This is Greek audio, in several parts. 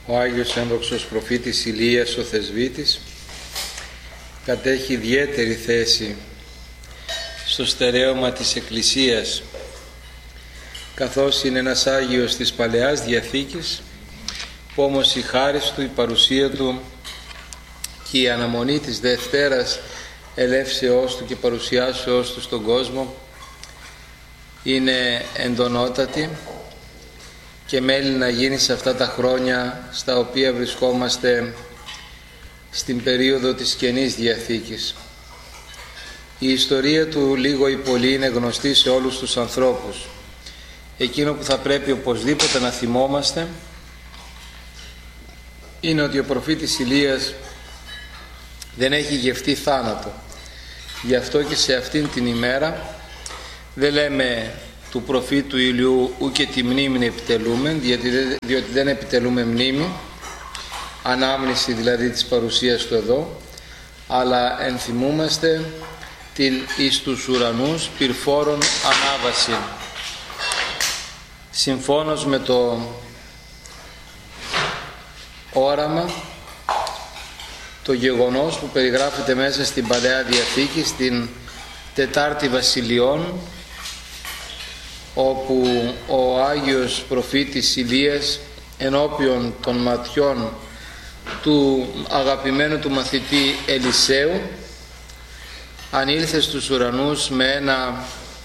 Ο Άγιος Ένδοξος Προφήτης Ηλίας ο Θεσβήτης κατέχει ιδιαίτερη θέση στο στερέωμα της Εκκλησίας, καθώς είναι ένας Άγιος της Παλαιάς Διαθήκης, που όμως η χάρις του, η παρουσία του και η αναμονή της Δευτέρας ελεύσεώς του και παρουσιάσεώς του στον κόσμο είναι εντονότατη και μέλει να γίνει σε αυτά τα χρόνια στα οποία βρισκόμαστε στην περίοδο της Καινής Διαθήκης. Η ιστορία του λίγο ή πολύ είναι γνωστή σε όλους τους ανθρώπους. Εκείνο που θα πρέπει οπωσδήποτε να θυμόμαστε είναι ότι ο προφήτης Ηλίας δεν έχει γευτεί θάνατο. Γι' αυτό και σε αυτήν την ημέρα δεν λέμε του προφήτου Ηλιού ου και τη μνήμη επιτελούμε, διότι δεν επιτελούμε μνήμη, ανάμνηση δηλαδή της παρουσίας του εδώ, αλλά ενθυμούμαστε την εις τους ουρανούς πυρφόρον ανάβαση. Συμφώνως με το όραμα, το γεγονός που περιγράφεται μέσα στην Παλαιά Διαθήκη, στην Τετάρτη Βασιλειών, όπου ο Άγιος Προφήτης Ηλίας ενώπιον των ματιών του αγαπημένου του μαθητή Ελισέου ανήλθε στους ουρανούς με ένα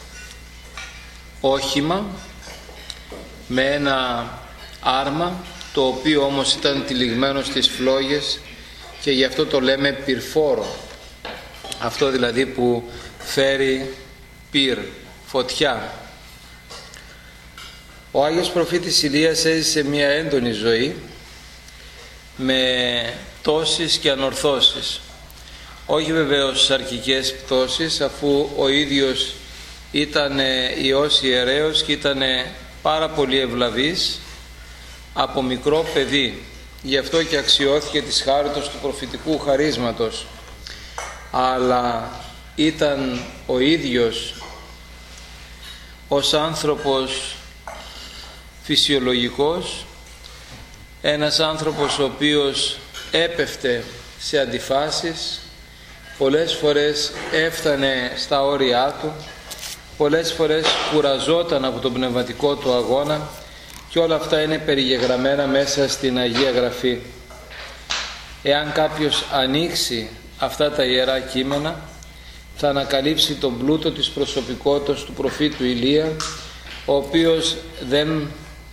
όχημα, με ένα άρμα, το οποίο όμως ήταν τυλιγμένο στις φλόγες και γι' αυτό το λέμε πυρφόρο. Αυτό δηλαδή που φέρει πυρ, φωτιά. Ο Άγιος Προφήτης Ηλίας έζησε μια έντονη ζωή με πτώσεις και ανορθώσεις. Όχι βεβαίως σαρκικές πτώσεις, αφού ο ίδιος ήταν Υιός ιερέως και ήταν πάρα πολύ ευλαβής από μικρό παιδί. Γι' αυτό και αξιώθηκε της χάριτος του προφητικού χαρίσματος. Αλλά ήταν ο ίδιος ως άνθρωπος φυσιολογικός, ένας άνθρωπος ο οποίος έπεφτε σε αντιφάσεις, πολλές φορές έφτανε στα όρια του, πολλές φορές κουραζόταν από τον πνευματικό του αγώνα, και όλα αυτά είναι περιγεγραμμένα μέσα στην Αγία Γραφή. Εάν κάποιος ανοίξει αυτά τα Ιερά Κείμενα, θα ανακαλύψει τον πλούτο της προσωπικότητας του προφήτου Ηλία, ο οποίος δεν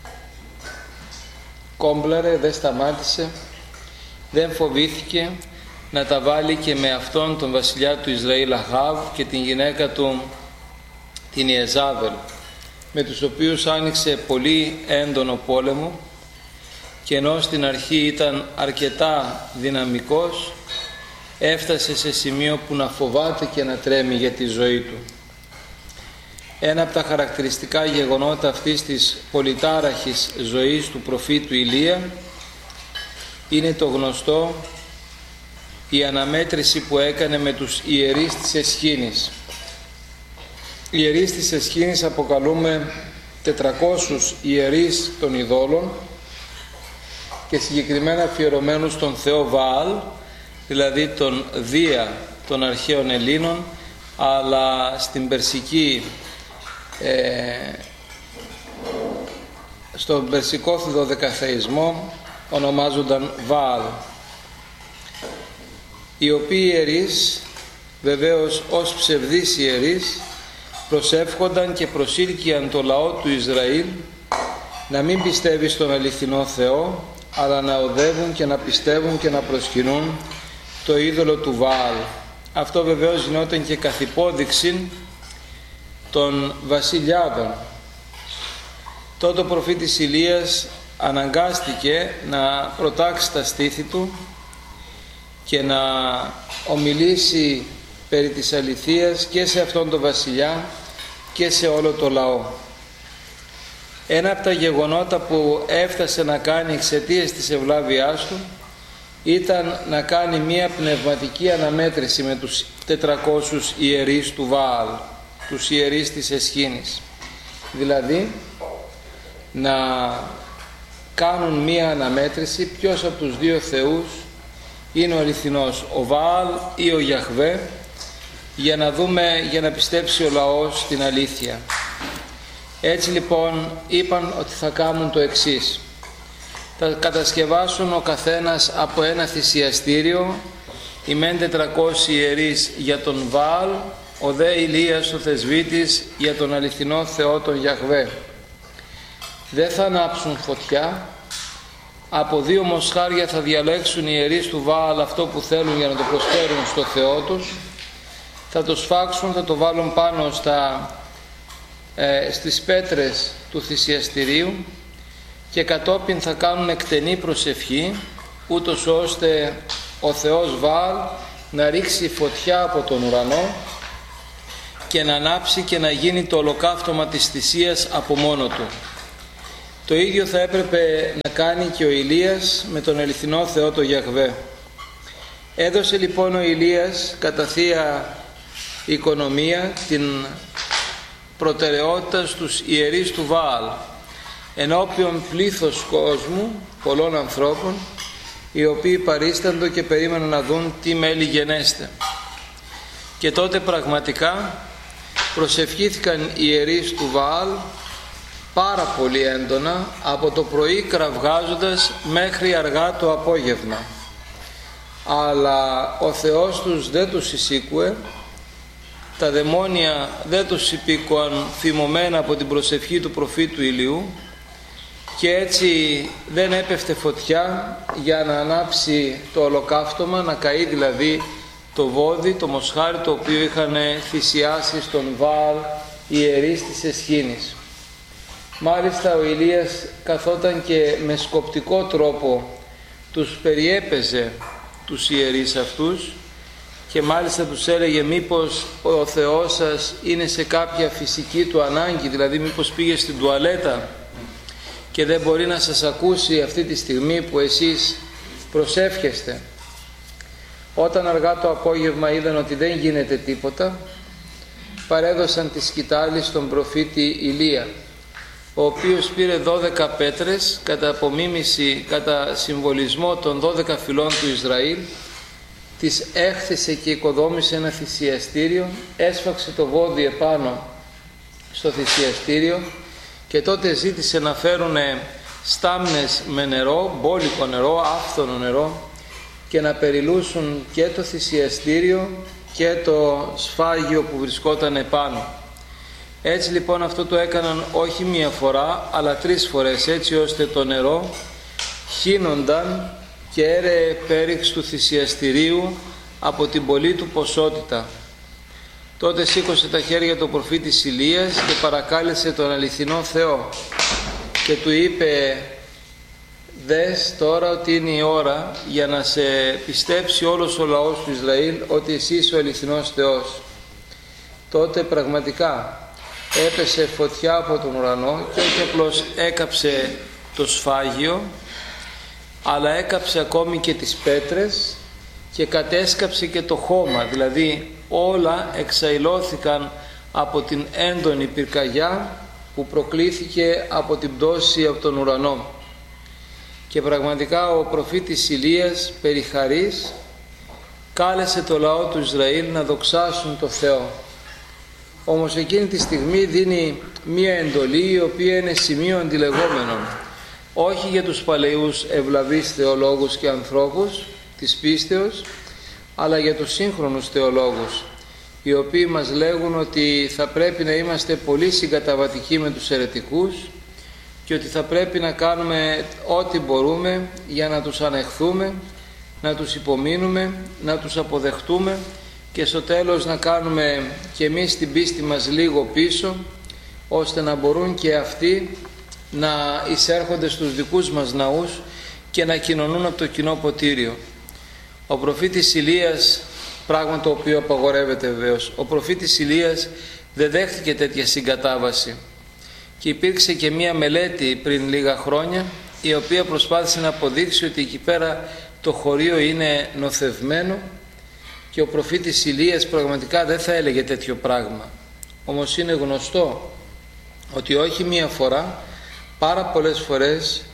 κόμπλαρε, δεν σταμάτησε, δεν φοβήθηκε να τα βάλει και με αυτόν τον βασιλιά του Ισραήλ Αχάβ και την γυναίκα του την Ιεζάβελ, με τους οποίους άνοιξε πολύ έντονο πόλεμο, και ενώ στην αρχή ήταν αρκετά δυναμικός, έφτασε σε σημείο που να φοβάται και να τρέμει για τη ζωή του. Ένα από τα χαρακτηριστικά γεγονότα αυτής της πολυτάραχης ζωής του προφήτου Ηλία είναι το γνωστό, η αναμέτρηση που έκανε με τους ιερείς της Εσχήνης. Οι ιερείς της Εσχήνης αποκαλούμε 400 ιερείς των ειδόλων και συγκεκριμένα αφιερωμένους στον Θεό Βαάλ, δηλαδή τον Δία των αρχαίων Ελλήνων, αλλά στην περσική, στον περσικόφιδο δεκαθεϊσμό ονομάζονταν Βαάλ, οι οποίοι ιερείς βεβαίως ως ψευδείς ιερείς προσεύχονταν και προσήλκιαν το λαό του Ισραήλ να μην πιστεύει στον αληθινό Θεό, αλλά να οδεύουν και να πιστεύουν και να προσκυνούν το είδωλο του Βαάλ. Αυτό βεβαίως γινόταν και καθ' υπόδειξη των βασιλιάδων. Τότε ο προφήτης Ηλίας αναγκάστηκε να προτάξει τα στήθη του και να ομιλήσει περί της αληθείας και σε αυτόν τον βασιλιά και σε όλο το λαό. Ένα από τα γεγονότα που έφτασε να κάνει εξαιτίας της ευλάβειάς του ήταν να κάνει μία πνευματική αναμέτρηση με τους 400 ιερείς του Βαάλ, τους ιερείς της Εσχήνης. Δηλαδή να κάνουν μία αναμέτρηση ποιος από τους δύο θεούς είναι ο αληθινός, ο Βαάλ ή ο Γιαχβέ, για να πιστέψει ο λαός την αλήθεια. Έτσι λοιπόν είπαν ότι θα κάνουν το εξής: θα κατασκευάσουν ο καθένας από ένα θυσιαστήριο, οι μεν 400 ιερείς για τον Βαάλ, ο δε Ηλίας ο θεσβήτης για τον αληθινό Θεό τον Γιαχβέ. Δεν θα ανάψουν φωτιά, από 2 μοσχάρια θα διαλέξουν οι ιερείς του Βαάλ αυτό που θέλουν για να το προσφέρουν στο Θεό τους, θα το σφάξουν, θα το βάλουν πάνω στις πέτρες του θυσιαστηρίου και κατόπιν θα κάνουν εκτενή προσευχή, ούτως ώστε ο Θεός Βαάλ να ρίξει φωτιά από τον ουρανό και να ανάψει και να γίνει το ολοκαύτωμα της θυσίας από μόνο του. Το ίδιο θα έπρεπε να κάνει και ο Ηλίας με τον αληθινό Θεό τον Γιαχβέ. Έδωσε λοιπόν ο Ηλίας κατά θεία οικονομία την προτεραιότητα στους ιερείς του Βαάλ ενώπιον πλήθος κόσμου, πολλών ανθρώπων, οι οποίοι παρίσταντο και περίμεναν να δουν τι μέλη γενέστε. Και τότε πραγματικά προσευχήθηκαν οι ιερείς του Βαάλ πάρα πολύ έντονα, από το πρωί κραυγάζοντας μέχρι αργά το απόγευμα. Αλλά ο Θεός τους δεν τους εισήκουε, τα δαιμόνια δεν τους υπήκουαν θυμωμένα από την προσευχή του προφήτου Ηλιού, και έτσι δεν έπεφτε φωτιά για να ανάψει το ολοκαύτωμα, να καεί δηλαδή το βόδι, το μοσχάρι το οποίο είχαν θυσιάσει στον Βαάλ οι ιερείς της Εσχήνης. Μάλιστα ο Ηλίας καθόταν και με σκοπτικό τρόπο τους περιέπαιζε τους ιερείς αυτούς και μάλιστα τους έλεγε μήπως ο Θεός σας είναι σε κάποια φυσική του ανάγκη, δηλαδή μήπως πήγε στην τουαλέτα και δεν μπορεί να σας ακούσει αυτή τη στιγμή που εσείς προσεύχεστε. Όταν αργά το απόγευμα είδαν ότι δεν γίνεται τίποτα, παρέδωσαν τη σκητάλη στον προφήτη Ηλία, ο οποίος πήρε 12 πέτρες κατά απομίμηση, κατά συμβολισμό των 12 φυλών του Ισραήλ, τις έχθισε και οικοδόμησε ένα θυσιαστήριο, έσφαξε το βόδι επάνω στο θυσιαστήριο και τότε ζήτησε να φέρουν στάμνες με νερό, μπόλικο νερό, άφθονο νερό, και να περιλούσουν και το θυσιαστήριο και το σφάγιο που βρισκόταν επάνω. Έτσι λοιπόν αυτό το έκαναν όχι μία φορά αλλά 3 φορές, έτσι ώστε το νερό χύνονταν και έρεε πέριξ του θυσιαστηρίου από την πολλή του ποσότητα. Τότε σήκωσε τα χέρια του προφήτης Ηλίας και παρακάλεσε τον αληθινό Θεό και του είπε: δες τώρα ότι είναι η ώρα για να σε πιστέψει όλος ο λαός του Ισραήλ ότι εσύ είσαι ο αληθινός Θεός. Τότε πραγματικά έπεσε φωτιά από τον ουρανό και όχι απλώς έκαψε το σφάγιο, αλλά έκαψε ακόμη και τις πέτρες και κατέσκαψε και το χώμα, δηλαδή όλα εξαϊλώθηκαν από την έντονη πυρκαγιά που προκλήθηκε από την πτώση από τον ουρανό. Και πραγματικά ο προφήτης Ηλίας περί χαρίς κάλεσε το λαό του Ισραήλ να δοξάσουν το Θεό. Όμως εκείνη τη στιγμή δίνει μία εντολή η οποία είναι σημείο αντιλεγόμενων, όχι για τους παλαιούς ευλαβείς θεολόγους και ανθρώπους της πίστεως, αλλά για τους σύγχρονους θεολόγους, οι οποίοι μας λέγουν ότι θα πρέπει να είμαστε πολύ συγκαταβατικοί με τους αιρετικούς και ότι θα πρέπει να κάνουμε ό,τι μπορούμε για να τους ανεχθούμε, να τους υπομείνουμε, να τους αποδεχτούμε και στο τέλος να κάνουμε και εμείς την πίστη μας λίγο πίσω, ώστε να μπορούν και αυτοί να εισέρχονται στους δικούς μας ναούς και να κοινωνούν από το κοινό ποτήριο. Ο προφήτης Ηλίας, πράγμα το οποίο απαγορεύεται βεβαίως, ο προφήτης Ηλίας δεν δέχτηκε τέτοια συγκατάβαση και υπήρξε και μία μελέτη πριν λίγα χρόνια η οποία προσπάθησε να αποδείξει ότι εκεί πέρα το χωρίο είναι νοθευμένο και ο προφήτης Ηλίας πραγματικά δεν θα έλεγε τέτοιο πράγμα. Όμως είναι γνωστό ότι όχι μία φορά, πάρα πολλές φορές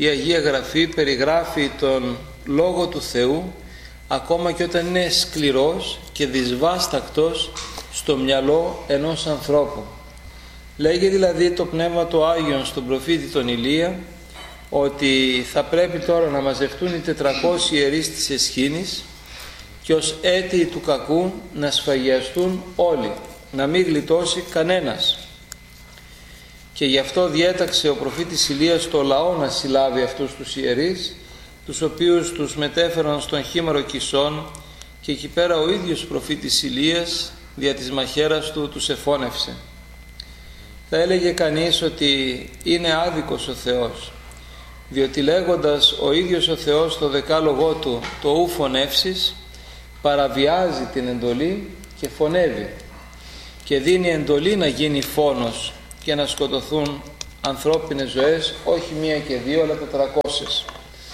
η Αγία Γραφή περιγράφει τον Λόγο του Θεού ακόμα και όταν είναι σκληρός και δυσβάστακτος στο μυαλό ενός ανθρώπου. Λέγει δηλαδή το Πνεύμα το Άγιον στον προφήτη τον Ηλία ότι θα πρέπει τώρα να μαζευτούν οι 400 ιερείς της Εσχήνης και ως αίτιοι του κακού να σφαγιαστούν όλοι, να μην γλιτώσει κανένας. Και γι' αυτό διέταξε ο προφήτης Ηλίας το λαό να συλλάβει αυτούς τους ιερείς, τους οποίους τους μετέφεραν στον χήμαρο Κισών, και εκεί πέρα ο ίδιος προφήτης Ηλίας δια της μαχαίρας του τους εφώνευσε. Θα έλεγε κανείς ότι είναι άδικος ο Θεός, διότι λέγοντας ο ίδιος ο Θεός στο δεκάλογό του το ου φωνεύσεις, παραβιάζει την εντολή και φωνεύει και δίνει εντολή να γίνει φόνος και να σκοτωθούν ανθρώπινες ζωές, όχι μία και δύο αλλά 400.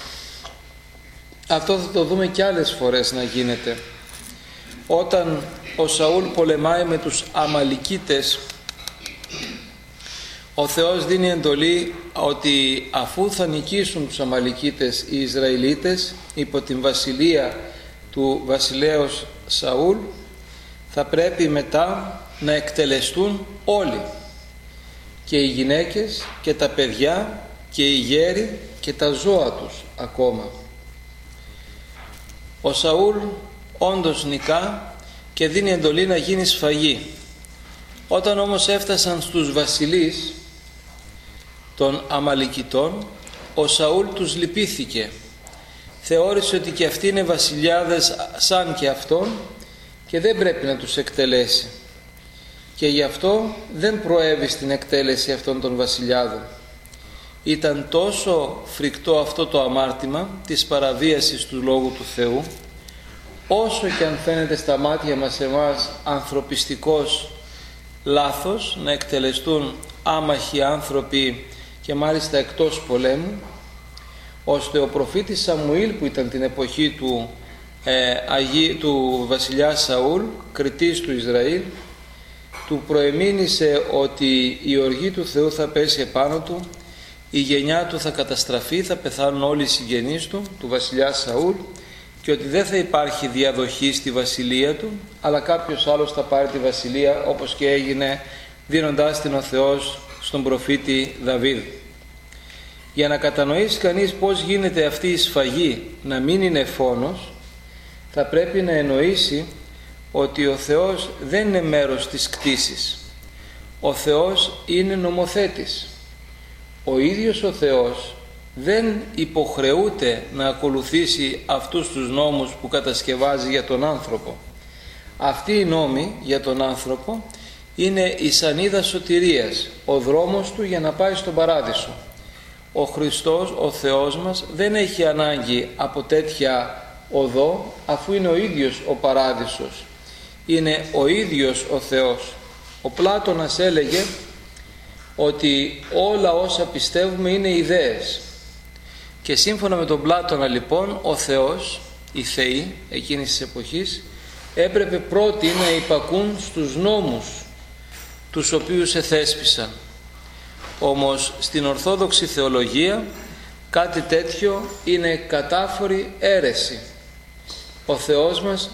Αυτό θα το δούμε και άλλες φορές να γίνεται. Όταν ο Σαούλ πολεμάει με τους Αμαλικίτες, ο Θεός δίνει εντολή ότι αφού θα νικήσουν τους Αμαλικίτες οι Ισραηλίτες υπό την βασιλεία του βασιλέως Σαούλ, θα πρέπει μετά να εκτελεστούν όλοι, και οι γυναίκες και τα παιδιά και οι γέροι και τα ζώα τους ακόμα. Ο Σαούλ όντως νικά και δίνει εντολή να γίνει σφαγή. Όταν όμως έφτασαν στους βασιλείς των Αμαλικιτών, ο Σαούλ τους λυπήθηκε. Θεώρησε ότι και αυτοί είναι βασιλιάδες σαν και αυτόν και δεν πρέπει να τους εκτελέσει. Και γι' αυτό δεν προέβη στην εκτέλεση αυτών των βασιλιάδων. Ήταν τόσο φρικτό αυτό το αμάρτημα της παραβίασης του Λόγου του Θεού, όσο και αν φαίνεται στα μάτια μας εμάς ανθρωπιστικός λάθος να εκτελεστούν άμαχοι άνθρωποι και μάλιστα εκτός πολέμου, ώστε ο προφήτης Σαμουήλ, που ήταν την εποχή του βασιλιά Σαούλ, κριτής του Ισραήλ, του προεμήνυσε ότι η οργή του Θεού θα πέσει επάνω του, η γενιά του θα καταστραφεί, θα πεθάνουν όλοι οι συγγενείς του βασιλιά Σαούλ, και ότι δεν θα υπάρχει διαδοχή στη βασιλεία του, αλλά κάποιος άλλος θα πάρει τη βασιλεία, όπως και έγινε δίνοντάς την ο Θεός στον προφήτη Δαβίδ. Για να κατανοήσει κανείς πώς γίνεται αυτή η σφαγή να μην είναι φόνος, θα πρέπει να εννοήσει ότι ο Θεός δεν είναι μέρος της κτήσης. Ο Θεός είναι νομοθέτης. Ο ίδιος ο Θεός δεν υποχρεούται να ακολουθήσει αυτούς τους νόμους που κατασκευάζει για τον άνθρωπο. Αυτοί οι νόμοι για τον άνθρωπο είναι η σανίδα σωτηρίας, ο δρόμος του για να πάει στον παράδεισο. Ο Χριστός, ο Θεός μας, δεν έχει ανάγκη από τέτοια οδό, αφού είναι ο ίδιος ο παράδεισος. Είναι ο ίδιος ο Θεός. Ο Πλάτωνας έλεγε ότι όλα όσα πιστεύουμε είναι ιδέες. Και σύμφωνα με τον Πλάτωνα λοιπόν, ο Θεός, οι θεοί εκείνης της εποχής, έπρεπε πρώτοι να υπακούν στους νόμους τους οποίους εθέσπισαν. Όμως στην Ορθόδοξη θεολογία κάτι τέτοιο είναι κατάφορη αίρεση. Ο Θεός μας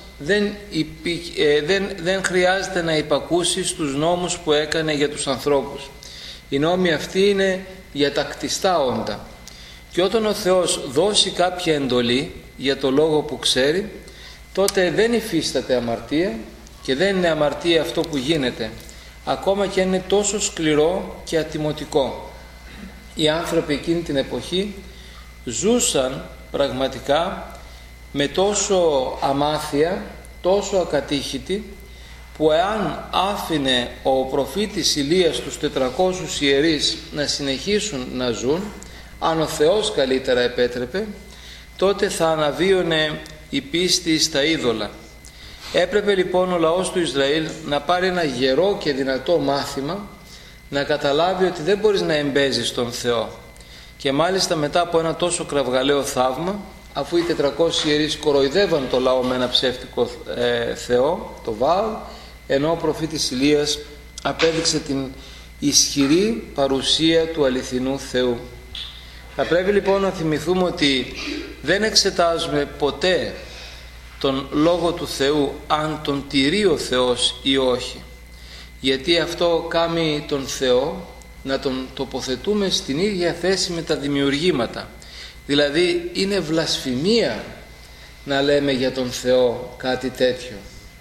δεν χρειάζεται να υπακούσει στους νόμους που έκανε για τους ανθρώπους. Οι νόμοι αυτοί είναι για τα κτιστά όντα. Και όταν ο Θεός δώσει κάποια εντολή για το λόγο που ξέρει, τότε δεν υφίσταται αμαρτία, και δεν είναι αμαρτία αυτό που γίνεται, ακόμα και είναι τόσο σκληρό και ατιμωτικό. Οι άνθρωποι εκείνη την εποχή ζούσαν πραγματικά με τόσο αμάθεια, τόσο ακατήχητοι, που εάν άφηνε ο προφήτης Ηλίας τους 400 ιερείς να συνεχίσουν να ζουν, αν ο Θεός καλύτερα επέτρεπε, τότε θα αναβίωνε η πίστη στα είδωλα. Έπρεπε λοιπόν ο λαός του Ισραήλ να πάρει ένα γερό και δυνατό μάθημα, να καταλάβει ότι δεν μπορείς να εμπέζεις τον Θεό. Και μάλιστα μετά από ένα τόσο κραυγαλαίο θαύμα, αφού οι 400 ιερείς κοροϊδεύαν το λαό με ένα ψεύτικο Θεό, το Βάαλ, ενώ ο προφήτης Ηλίας απέδειξε την ισχυρή παρουσία του αληθινού Θεού. Θα πρέπει λοιπόν να θυμηθούμε ότι δεν εξετάζουμε ποτέ τον Λόγο του Θεού αν τον τηρεί ο Θεός ή όχι, γιατί αυτό κάνει τον Θεό να τον τοποθετούμε στην ίδια θέση με τα δημιουργήματα. Δηλαδή είναι βλασφημία να λέμε για τον Θεό κάτι τέτοιο.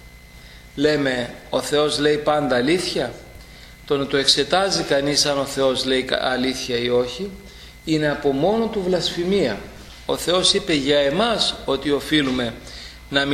Λέμε ο Θεός λέει πάντα αλήθεια. Το να το εξετάζει κανείς αν ο Θεός λέει αλήθεια ή όχι είναι από μόνο του βλασφημία. Ο Θεός είπε για εμάς ότι οφείλουμε να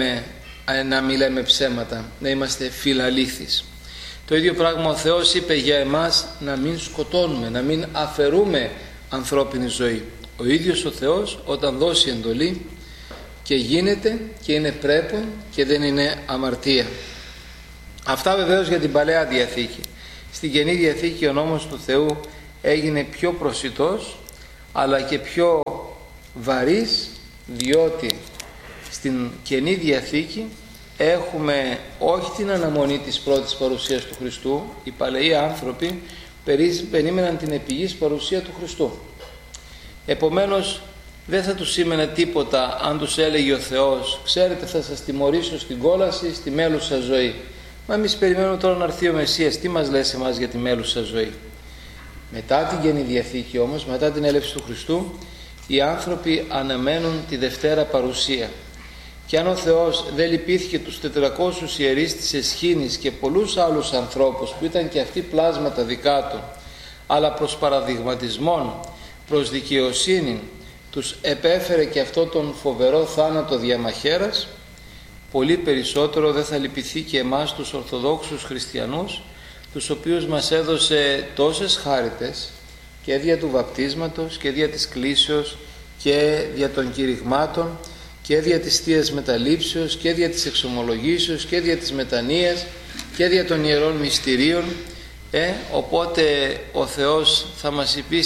μην λέμε ψέματα, να είμαστε φιλαλήθεις. Το ίδιο πράγμα ο Θεός είπε για εμάς να μην σκοτώνουμε, να μην αφαιρούμε ανθρώπινη ζωή. Ο ίδιος ο Θεός όταν δώσει εντολή και γίνεται και είναι πρέπον και δεν είναι αμαρτία. Αυτά βεβαίως για την Παλαιά Διαθήκη. Στην Καινή Διαθήκη ο νόμος του Θεού έγινε πιο προσιτός αλλά και πιο βαρύς, διότι στην Καινή Διαθήκη έχουμε όχι την αναμονή της πρώτης παρουσίας του Χριστού. Οι παλαιοί άνθρωποι περίμεναν την επιγής παρουσία του Χριστού. Επομένως δεν θα τους σήμαινε τίποτα αν τους έλεγε ο Θεός «Ξέρετε, θα σας τιμωρήσω στην κόλαση, στη μέλουσα ζωή». Μα εμείς περιμένουμε τώρα να έρθει ο Μεσσίας, τι μας λες εμάς για τη μέλουσα ζωή? Μετά την Καινή Διαθήκη όμως, μετά την έλευση του Χριστού, οι άνθρωποι αναμένουν τη Δευτέρα παρουσία. Και αν ο Θεός δεν λυπήθηκε τους 400 ιερείς της Εσχήνης και πολλούς άλλους ανθρώπους που ήταν και αυτοί πλάσματα δικά του, αλλά προς παραδειγματισμόν, προς δικαιοσύνη, τους επέφερε και αυτό τον φοβερό θάνατο διαμαχαίρας, πολύ περισσότερο δεν θα λυπηθεί και εμάς τους Ορθοδόξους Χριστιανούς, τους οποίους μας έδωσε τόσες χάριτες και δια του βαπτίσματος και δια της κλήσεως και δια των κηρυγμάτων και δια της Θείας Μεταλήψεως και δια της εξομολογήσεως και δια της μετανοίας και δια των Ιερών Μυστηρίων. Οπότε ο Θεός θα μας πει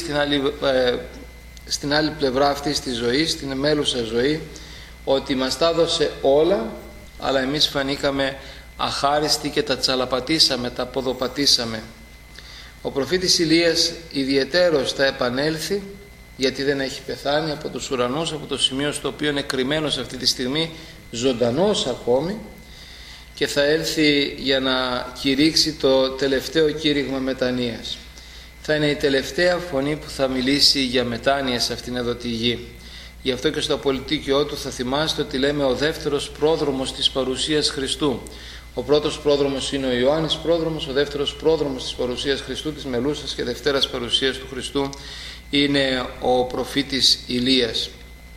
στην άλλη πλευρά αυτής της ζωής, στην μέλουσα ζωή, ότι μας τα έδωσε όλα, αλλά εμείς φανήκαμε αχάριστοι και τα τσαλαπατήσαμε, τα ποδοπατήσαμε. Ο προφήτης Ηλίας ιδιαιτέρως θα επανέλθει, γιατί δεν έχει πεθάνει από τους ουρανούς, από το σημείο στο οποίο είναι κρυμμένος αυτή τη στιγμή, ζωντανός ακόμη, και θα έλθει για να κηρύξει το τελευταίο κήρυγμα μετανοίας. Θα είναι η τελευταία φωνή που θα μιλήσει για μετάνοια σε αυτήν εδώ τη γη. Γι' αυτό και στο απολυτίκιό του θα θυμάστε ότι λέμε ο δεύτερος πρόδρομος της παρουσίας Χριστού. Ο πρώτος πρόδρομος είναι ο Ιωάννης πρόδρομος, ο δεύτερος πρόδρομος της παρουσίας Χριστού, της μελούσας και δευτέρας παρουσίας του Χριστού, είναι ο προφήτης Ηλίας.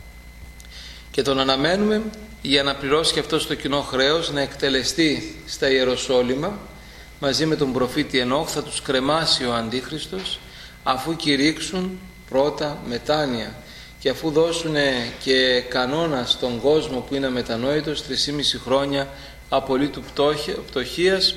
Και τον αναμένουμε για να πληρώσει και αυτό το κοινό χρέος, να εκτελεστεί στα Ιεροσόλυμα μαζί με τον προφήτη Ενόχ. Θα τους κρεμάσει ο Αντίχριστος αφού κηρύξουν πρώτα μετάνοια και αφού δώσουν και κανόνα στον κόσμο που είναι αμετανόητος 3,5 χρόνια απολύτου πτωχίας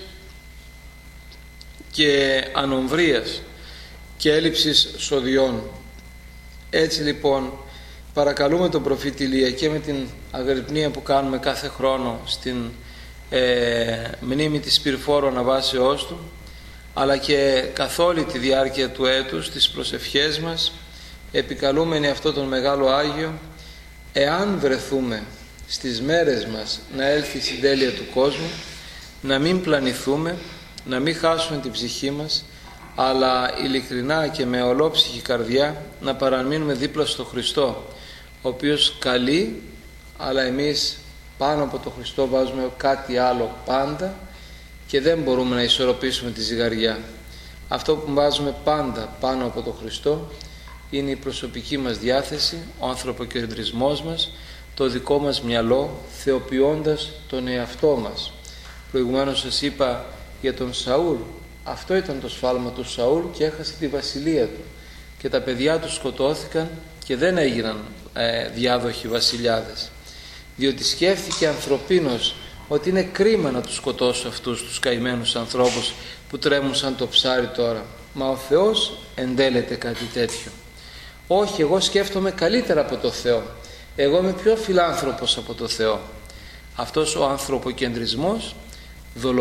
και ανομβρίας και έλλειψης σοδιών. Έτσι λοιπόν παρακαλούμε τον προφήτη Ηλία και με την αγρυπνία που κάνουμε κάθε χρόνο στην μνήμη της πυρφόρου αναβάσεώς του, αλλά και καθ' όλη τη διάρκεια του έτους, τις προσευχές μας, επικαλούμενοι αυτό τον Μεγάλο Άγιο, εάν βρεθούμε στις μέρες μας να έλθει η συντέλεια του κόσμου, να μην πλανηθούμε, να μην χάσουμε την ψυχή μας, αλλά ειλικρινά και με ολόψυχη καρδιά να παραμείνουμε δίπλα στο Χριστό, ο οποίος καλεί, αλλά εμείς πάνω από το Χριστό βάζουμε κάτι άλλο πάντα και δεν μπορούμε να ισορροπήσουμε τη ζυγαριά. Αυτό που βάζουμε πάντα πάνω από το Χριστό είναι η προσωπική μας διάθεση, ο ανθρωποκεντρισμός μας, το δικό μας μυαλό, θεοποιώντας τον εαυτό μας. Προηγουμένως σας είπα για τον Σαούλ. Αυτό ήταν το σφάλμα του Σαούλ και έχασε τη βασιλεία του. Και τα παιδιά του σκοτώθηκαν και δεν έγιναν διάδοχοι βασιλιάδες. Διότι σκέφτηκε ανθρωπίνος ότι είναι κρίμα να τους σκοτώσω αυτούς τους καημένους ανθρώπους που τρέμουν σαν το ψάρι τώρα. Μα ο Θεός εντέλεται κάτι τέτοιο. Όχι, εγώ σκέφτομαι καλύτερα από το Θεό. Εγώ είμαι πιο φιλάνθρωπος από το Θεό. Αυτός ο ανθρωποκεντρισμός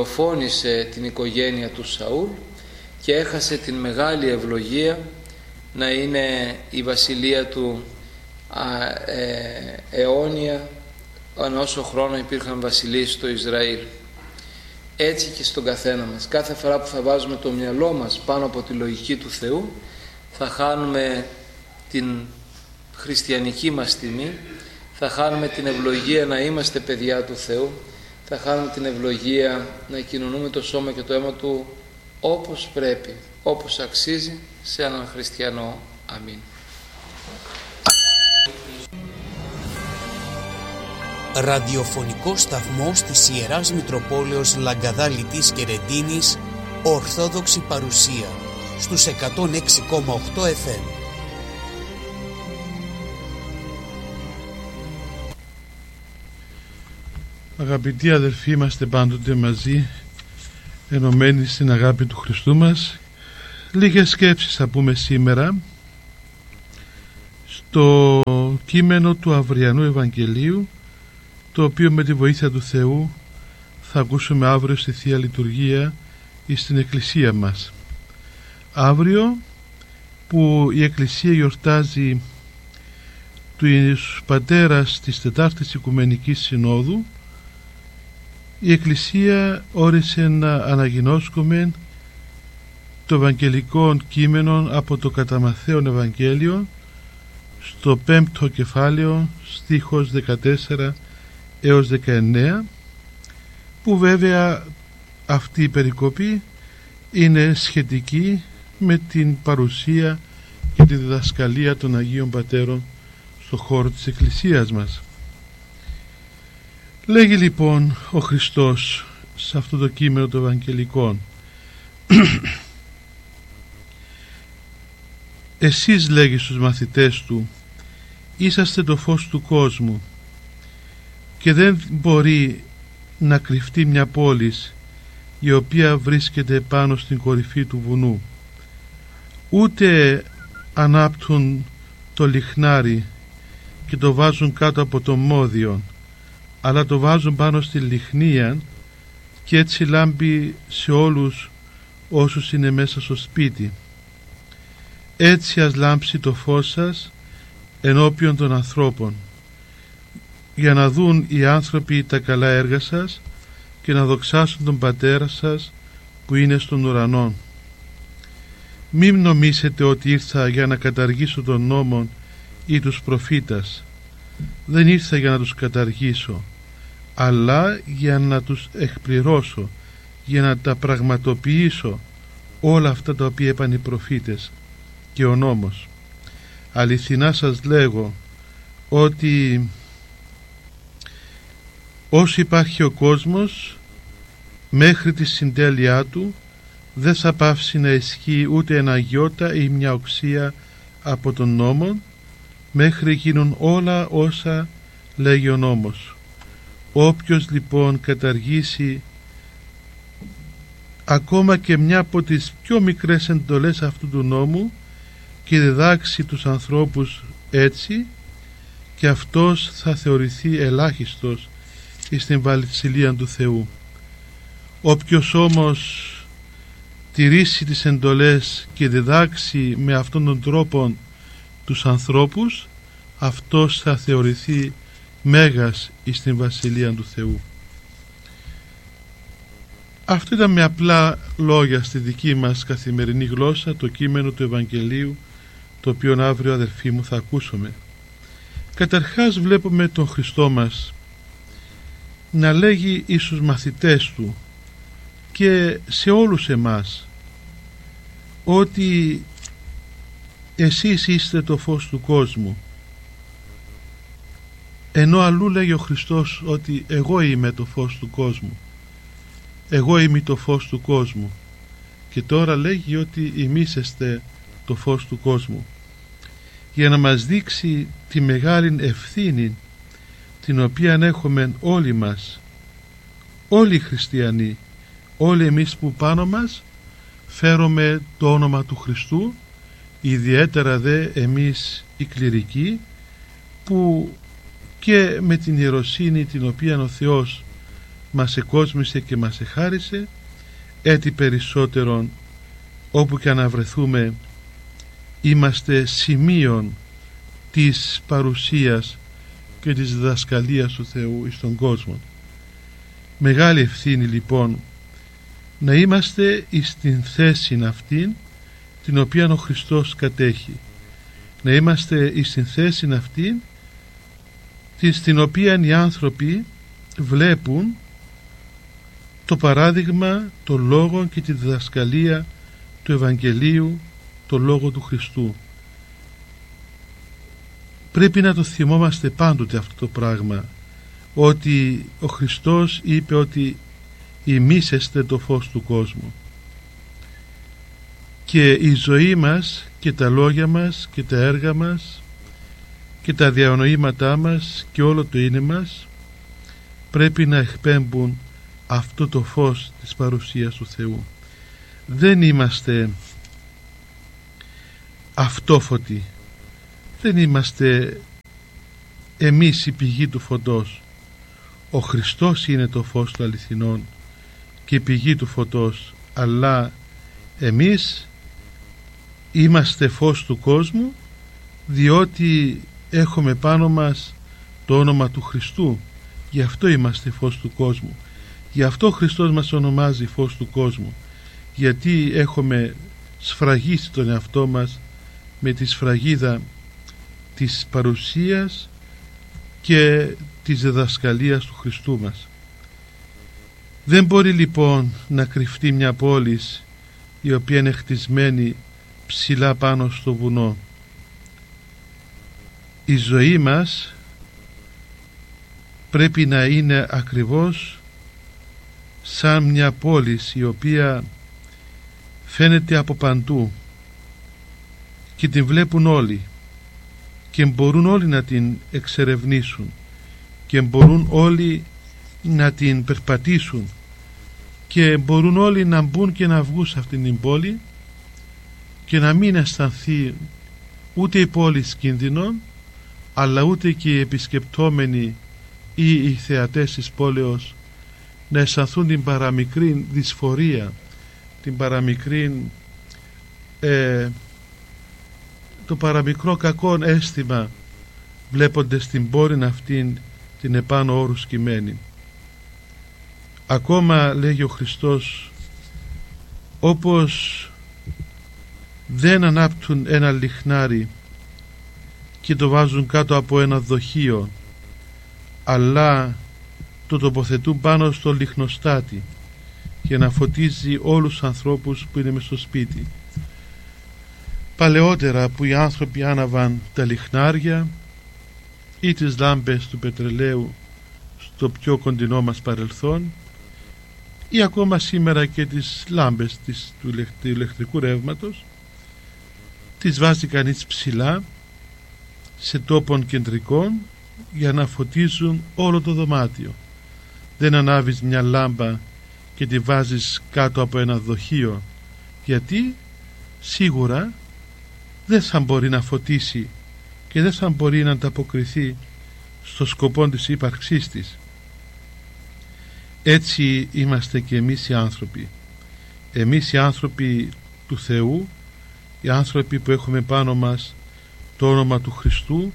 δολοφόνησε την οικογένεια του Σαούλ και έχασε την μεγάλη ευλογία να είναι η βασιλεία του αιώνια, όσο χρόνο υπήρχαν βασιλείς στο Ισραήλ. Έτσι και στον καθένα μας. Κάθε φορά που θα βάζουμε το μυαλό μας πάνω από τη λογική του Θεού, θα χάνουμε την χριστιανική μας τιμή, θα χάνουμε την ευλογία να είμαστε παιδιά του Θεού, θα χάνουμε την ευλογία να κοινωνούμε το σώμα και το αίμα Του όπως πρέπει, όπως αξίζει σε έναν χριστιανό. Αμήν. Ραδιοφωνικό σταθμός της Ιεράς Μητροπόλεως Λαγκαδάλητης και Ρεντίνης, Ορθόδοξη παρουσία στους 106,8 FM. Αγαπητοί αδελφοί, είμαστε πάντοτε μαζί, ενωμένοι στην αγάπη του Χριστού μας. Λίγες σκέψεις θα πούμε σήμερα στο κείμενο του αυριανού Ευαγγελίου, το οποίο με τη βοήθεια του Θεού θα ακούσουμε αύριο στη Θεία Λειτουργία ή στην Εκκλησία μας. Αύριο που η Εκκλησία γιορτάζει τους πατέρας της Τετάρτης Οικουμενικής Συνόδου, η Εκκλησία όρισε να αναγινώσκουμε το Ευαγγελικό κείμενο από το κατά Μαθαίον Ευαγγέλιο στο 5ο κεφάλαιο, στίχος 14 έως 19, που βέβαια αυτή η περικοπή είναι σχετική με την παρουσία και τη διδασκαλία των Αγίων Πατέρων στο χώρο της Εκκλησίας μας. Λέγει λοιπόν ο Χριστός σε αυτό το κείμενο των Ευαγγελικών: «Εσείς, λέγει στους μαθητές του, είσαστε το φως του κόσμου, και δεν μπορεί να κρυφτεί μια πόλη η οποία βρίσκεται πάνω στην κορυφή του βουνού. Ούτε ανάπτουν το λιχνάρι και το βάζουν κάτω από το μόδιον, αλλά το βάζουν πάνω στη λιχνία, και έτσι λάμπει σε όλους όσους είναι μέσα στο σπίτι. Έτσι ας λάμψει το φως σας ενώπιον των ανθρώπων, για να δουν οι άνθρωποι τα καλά έργα σας και να δοξάσουν τον Πατέρα σας που είναι στον ουρανό. Μην νομίσετε ότι ήρθα για να καταργήσω τον νόμο ή τους προφήτας. Δεν ήρθα για να τους καταργήσω, αλλά για να τους εκπληρώσω, για να τα πραγματοποιήσω όλα αυτά τα οποία είπαν οι προφήτες και ο νόμος. Αληθινά σας λέγω ότι όσο υπάρχει ο κόσμος, μέχρι τη συντέλειά του δεν θα πάυσει να ισχύει ούτε ένα γιώτα ή μια οξία από τον νόμο, μέχρι γίνουν όλα όσα λέγει ο νόμος. Όποιος λοιπόν καταργήσει ακόμα και μια από τις πιο μικρές εντολές αυτού του νόμου και διδάξει τους ανθρώπους έτσι, και αυτός θα θεωρηθεί ελάχιστος στην βασιλεία του Θεού. Όποιος όμως τηρήσει τις εντολές και διδάξει με αυτόν τον τρόπο τους ανθρώπους, αυτός θα θεωρηθεί μέγας στην βασιλεία του Θεού. Αυτό ήταν με απλά λόγια στη δική μας καθημερινή γλώσσα το κείμενο του Ευαγγελίου, το οποίο αύριο, αδελφοί μου, θα ακούσουμε. Καταρχάς βλέπουμε τον Χριστό μας να λέγει εις τους μαθητές του και σε όλους εμάς ότι εσείς είστε το φως του κόσμου, ενώ αλλού λέγει ο Χριστός ότι εγώ είμαι το φως του κόσμου, εγώ είμαι το φως του κόσμου, και τώρα λέγει ότι εμείς είστε το φως του κόσμου, για να μας δείξει τη μεγάλη ευθύνη την οποία έχουμε όλοι μας, όλοι οι χριστιανοί, όλοι εμείς που πάνω μας φέρουμε το όνομα του Χριστού, ιδιαίτερα δε εμείς οι κληρικοί, που και με την ιεροσύνη την οποία ο Θεός μας εκόσμησε και μας εχάρισε, έτσι περισσότερον όπου και να βρεθούμε είμαστε σημείων της παρουσίας και της διδασκαλίας του Θεού στον κόσμο. Μεγάλη ευθύνη λοιπόν να είμαστε στην θέση αυτήν την οποία ο Χριστός κατέχει, να είμαστε στην θέση αυτήν στην οποία οι άνθρωποι βλέπουν το παράδειγμα, το λόγο και τη διδασκαλία του Ευαγγελίου, το λόγο του Χριστού. Πρέπει να το θυμόμαστε πάντοτε αυτό το πράγμα, ότι ο Χριστός είπε ότι «Εμείς εστε το φως του κόσμου». Και η ζωή μας και τα λόγια μας και τα έργα μας και τα διανοήματά μας και όλο το είναι μας πρέπει να εκπέμπουν αυτό το φως της παρουσίας του Θεού. Δεν είμαστε αυτόφωτοι, δεν είμαστε εμείς η πηγή του φωτός. Ο Χριστός είναι το φως του αληθινών και η πηγή του φωτός, αλλά εμείς είμαστε φως του κόσμου διότι έχουμε πάνω μας το όνομα του Χριστού. Γι' αυτό είμαστε φως του κόσμου. Γι' αυτό ο Χριστός μας ονομάζει φως του κόσμου, γιατί έχουμε σφραγίσει τον εαυτό μας με τη σφραγίδα της παρουσίας και της διδασκαλίας του Χριστού μας. Δεν μπορεί λοιπόν να κρυφτεί μια πόλη η οποία είναι χτισμένη ψηλά πάνω στο βουνό. Η ζωή μας πρέπει να είναι ακριβώς σαν μια πόλη η οποία φαίνεται από παντού και την βλέπουν όλοι και μπορούν όλοι να την εξερευνήσουν και μπορούν όλοι να την περπατήσουν και μπορούν όλοι να μπουν και να βγουν σε αυτήν την πόλη και να μην αισθανθεί ούτε η πόλη κίνδυνο, αλλά ούτε και οι επισκεπτόμενοι ή οι θεατές της πόλεως να αισθανθούν την παραμικρή δυσφορία, την παραμικρή το παραμικρό κακό αίσθημα βλέποντας την πόλη αυτήν την επάνω όρου σκυμμένη. Ακόμα λέγει ο Χριστός, όπως δεν ανάπτουν ένα λιχνάρι και το βάζουν κάτω από ένα δοχείο, αλλά το τοποθετούν πάνω στο λιχνοστάτη για να φωτίζει όλους τους ανθρώπους που είναι μες στο σπίτι. Παλαιότερα που οι άνθρωποι άναβαν τα λιχνάρια ή τις λάμπες του πετρελαίου στο πιο κοντινό μας παρελθόν, ή ακόμα σήμερα και τις λάμπες του ηλεκτρικού ρεύματος, τις βάζει κανείς ψηλά σε τόπων κεντρικών για να φωτίζουν όλο το δωμάτιο. Δεν ανάβεις μια λάμπα και τη βάζεις κάτω από ένα δοχείο, γιατί σίγουρα δεν θα μπορεί να φωτίσει και δεν θα μπορεί να ανταποκριθεί στο σκοπό της ύπαρξής της. Έτσι είμαστε και εμείς οι άνθρωποι. Εμείς οι άνθρωποι του Θεού, οι άνθρωποι που έχουμε πάνω μας το όνομα του Χριστού,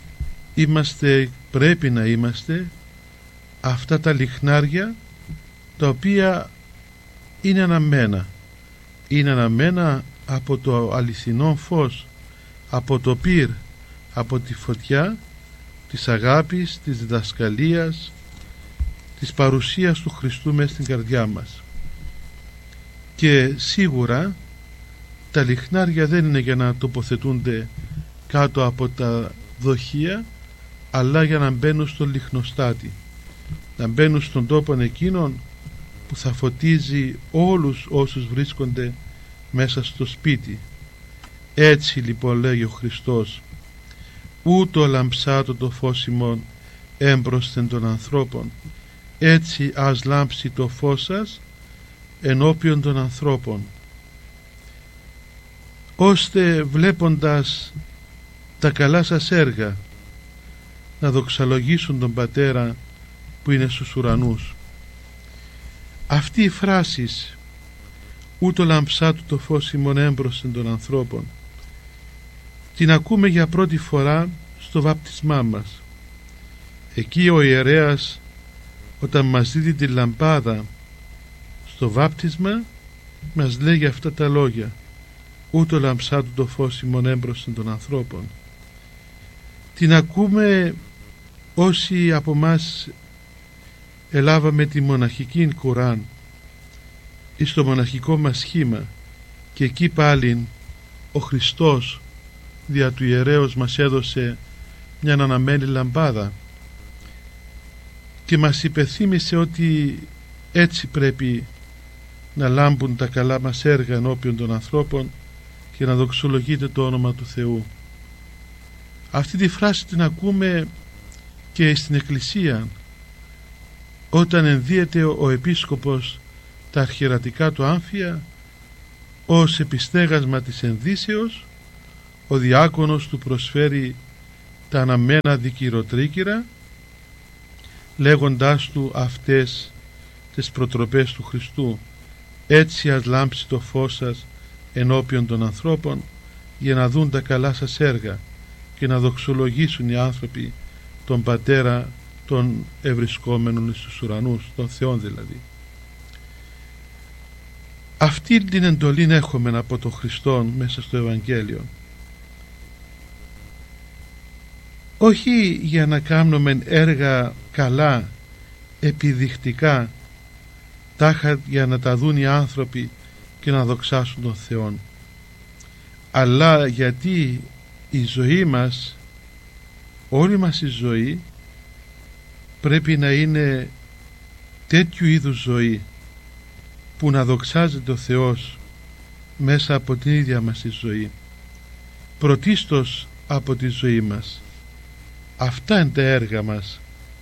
πρέπει να είμαστε αυτά τα λιχνάρια τα οποία είναι αναμμένα από το αληθινό φως, από το πυρ, από τη φωτιά της αγάπης, της διδασκαλίας, της παρουσίας του Χριστού μέσα στην καρδιά μας. Και σίγουρα τα λιχνάρια δεν είναι για να τοποθετούνται κάτω από τα δοχεία, αλλά για να μπαίνουν στο λιχνοστάτη, να μπαίνουν στον τόπο εκείνον που θα φωτίζει όλους όσους βρίσκονται μέσα στο σπίτι. Έτσι λοιπόν λέγει ο Χριστός, ούτω λαμψάτο το φως ημών έμπροσθεν των ανθρώπων, έτσι ας λάμψει το φως σας ενώπιον των ανθρώπων, ώστε βλέποντας τα καλά σας έργα να δοξαλογήσουν τον Πατέρα που είναι στους ουρανούς. Αυτή η φράση, ούτω λαμψάτου το φως ημών έμπροσθεν των ανθρώπων, την ακούμε για πρώτη φορά στο βάπτισμά μας. Εκεί ο ιερέας, όταν μας δίδει τη λαμπάδα στο βάπτισμα, μας λέγει αυτά τα λόγια: ούτω λαμψάτου το φως ημών έμπροσθεν των ανθρώπων. Την ακούμε όσοι από μας ελάβαμε τη μοναχική Κουράν ή στο μοναχικό μας σχήμα, και εκεί πάλι ο Χριστός δια του ιερέως μας έδωσε μια αναμένη λαμπάδα και μας υπενθύμισε ότι έτσι πρέπει να λάμπουν τα καλά μας έργα ενώπιον των ανθρώπων και να δοξολογείται το όνομα του Θεού. Αυτή τη φράση την ακούμε και στην Εκκλησία, όταν ενδύεται ο Επίσκοπος τα αρχιερατικά του άμφια ως επιστέγασμα της ενδύσεως, ο διάκονος του προσφέρει τα αναμένα δικηροτρίκυρα, λέγοντάς του αυτές τις προτροπές του Χριστού: έτσι ας λάμψει το φως σας ενώπιον των ανθρώπων, για να δουν τα καλά σας έργα και να δοξολογήσουν οι άνθρωποι τον Πατέρα των ευρισκόμενων στους ουρανούς, των Θεών δηλαδή. Αυτή την εντολή έχουμε από τον Χριστό μέσα στο Ευαγγέλιο, όχι για να κάνουμε έργα καλά επιδεικτικά τάχα για να τα δουν οι άνθρωποι και να δοξάσουν τον Θεό, αλλά γιατί η ζωή μας, όλη μας η ζωή, πρέπει να είναι τέτοιου είδους ζωή που να δοξάζεται ο Θεός μέσα από την ίδια μας τη ζωή, πρωτίστως από τη ζωή μας. Αυτά είναι τα έργα μας,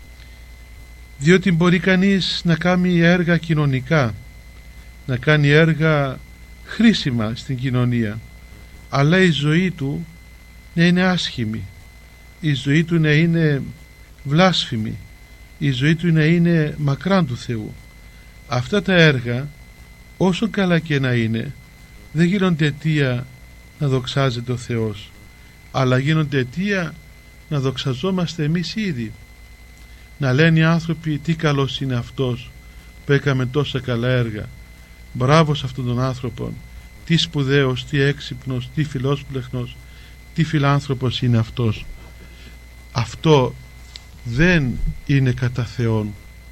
διότι μπορεί κανείς να κάνει έργα κοινωνικά, να κάνει έργα χρήσιμα στην κοινωνία, αλλά η ζωή του να είναι άσχημη, η ζωή του να είναι βλάσφημη, η ζωή του να είναι μακράν του Θεού. Αυτά τα έργα, όσο καλά και να είναι, δεν γίνονται αιτία να δοξάζεται ο Θεός, αλλά γίνονται αιτία να δοξαζόμαστε εμείς ήδη, να λένε οι άνθρωποι τι καλός είναι αυτός που έκαμε τόσα καλά έργα, μπράβο σε αυτόν τον άνθρωπο, τι σπουδαίος, τι έξυπνος, τι φιλόσπλεχνος, τι φιλάνθρωπος είναι αυτός. Αυτό δεν είναι κατά Θεόν.